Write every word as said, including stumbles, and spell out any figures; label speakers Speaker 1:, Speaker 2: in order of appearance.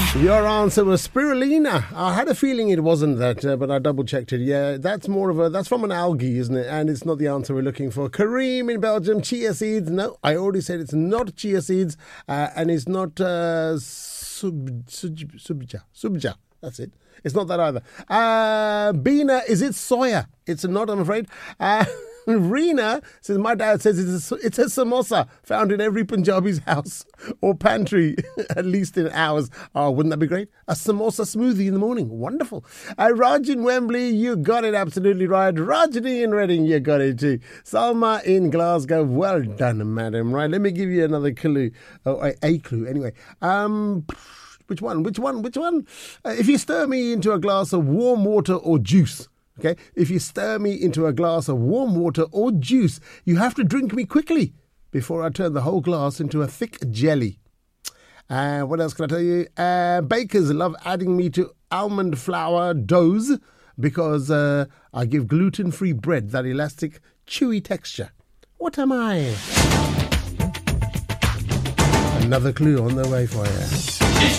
Speaker 1: Your answer was spirulina. I had a feeling it wasn't that, uh, but I double checked it. Yeah, that's more of a, that's from an algae, isn't it? And it's not the answer we're looking for. Kareem in Belgium, chia seeds. No, I already said it's not chia seeds, uh, and it's not uh, sub, sub, subja. Subja. That's it. It's not that either. Uh, Bina, is it soya? It's not, I'm afraid. Uh, Reena says, my dad says it's a, it's a samosa found in every Punjabi's house or pantry, at least in ours. Oh, wouldn't that be great? A samosa smoothie in the morning. Wonderful. Uh, Raj in Wembley, you got it absolutely right. Rajani in Reading, you got it too. Salma in Glasgow, well done, madam. Right, let me give you another clue. Oh, a, a clue, anyway. Um... Which one? Which one? Which one? Uh, if you stir me into a glass of warm water or juice, okay? If you stir me into a glass of warm water or juice, you have to drink me quickly before I turn the whole glass into a thick jelly. Uh, what else can I tell you? Uh, bakers love adding me to almond flour doughs because uh, I give gluten-free bread that elastic, chewy texture. What am I? Another clue on the way for you.